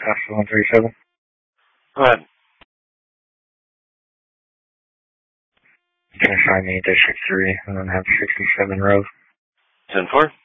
Pastor 137. Go ahead. You can assign me District 3 and then have 67 rows. 10-4.